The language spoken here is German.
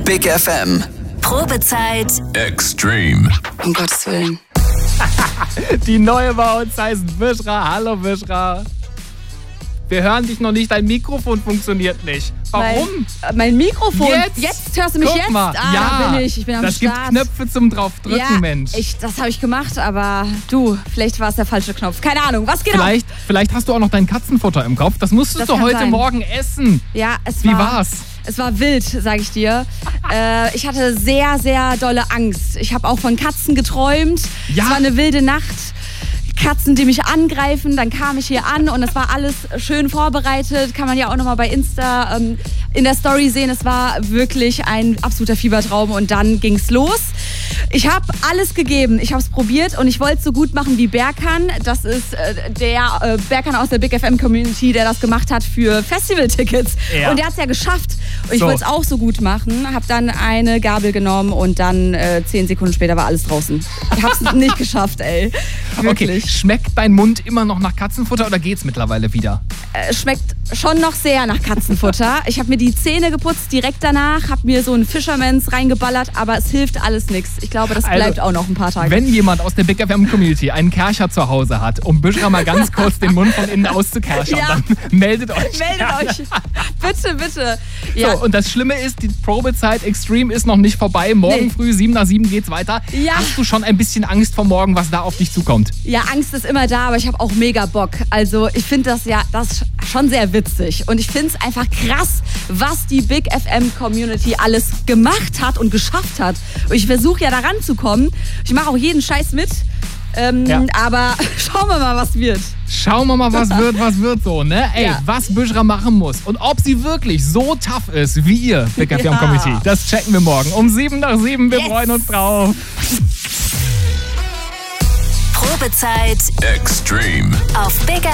Big FM. Probezeit Extreme. Um Gottes Willen. Die neue bei uns heißt Bishra. Hallo Bishra. Wir hören dich noch nicht, dein Mikrofon funktioniert nicht. Warum? Mein Mikrofon? Jetzt hörst du mich. Guck jetzt? mal. Da bin ich bin am das Start. Das gibt Knöpfe zum draufdrücken, Mensch. Das habe ich gemacht, aber du, vielleicht war es der falsche Knopf. Keine Ahnung, was genau? Vielleicht hast du auch noch dein Katzenfutter im Kopf. Das musstest du heute Morgen essen. Ja, Wie war's? Es war wild, sag ich dir. Ich hatte sehr, sehr dolle Angst. Ich habe auch von Katzen geträumt. Ja. Es war eine wilde Nacht. Katzen, die mich angreifen. Dann kam ich hier an und es war alles schön vorbereitet. Kann man ja auch nochmal bei Insta in der Story sehen. Es war wirklich ein absoluter Fiebertraum und dann ging's los. Ich habe alles gegeben. Ich habe es probiert und ich wollte es so gut machen wie Berkan. Das ist der Berkan aus der Big FM Community, der das gemacht hat für Festivaltickets. Ja. Und der hat es ja geschafft. Und ich wollte es auch so gut machen. Habe dann eine Gabel genommen und dann 10 Sekunden später war alles draußen. Ich habe es nicht geschafft, ey. Wirklich. Okay. Schmeckt dein Mund immer noch nach Katzenfutter oder geht's mittlerweile wieder? Schmeckt schon noch sehr nach Katzenfutter. Ich habe mir die Zähne geputzt direkt danach, habe mir so einen Fisherman's reingeballert, aber es hilft alles nichts. Ich glaube, das bleibt auch noch ein paar Tage. Wenn jemand aus der Big FM Community einen Kercher zu Hause hat, um Bishra mal ganz kurz den Mund von innen auszukerchern, dann meldet euch. Meldet euch. Bitte, bitte. Ja. So, und das Schlimme ist, die Probezeit Extreme ist noch nicht vorbei. Morgen früh 7 nach 7 geht's weiter. Ja. Hast du schon ein bisschen Angst vor morgen, was da auf dich zukommt? Ja, Angst ist immer da, aber ich habe auch mega Bock. Also ich finde das schon sehr witzig. Und ich finde es einfach krass, was die Big FM Community alles gemacht hat und geschafft hat. Und ich versuche ja da ranzukommen. Ich mache auch jeden Scheiß mit. Aber schauen wir mal, was wird. Schauen wir mal, was wird so, ne? Ey, was Bishra machen muss und ob sie wirklich so tough ist wie ihr, Big FM Community. Das checken wir morgen um 7 nach 7. Wir freuen uns drauf. Probezeit Extreme auf Big